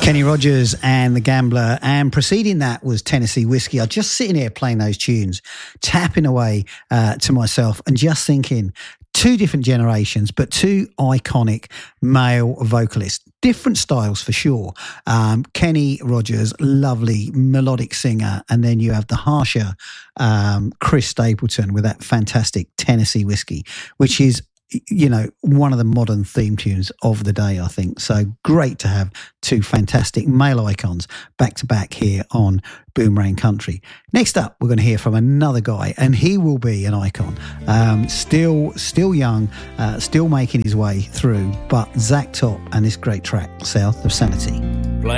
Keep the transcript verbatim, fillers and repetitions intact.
Kenny Rogers and The Gambler, and preceding that was Tennessee Whiskey. I was just sitting here playing those tunes, tapping away uh, to myself and just thinking, two different generations, but two iconic male vocalists. Different styles for sure. Um, Kenny Rogers, lovely melodic singer, and then you have the harsher um, Chris Stapleton with that fantastic Tennessee Whiskey, which is, you know, one of the modern theme tunes of the day, I think. So great to have two fantastic male icons back to back here on Boomerang Country. Next up, we're going to hear from another guy, and he will be an icon. Um, still, still young, uh, still making his way through, but Zach Top and this great track, South of Sanity.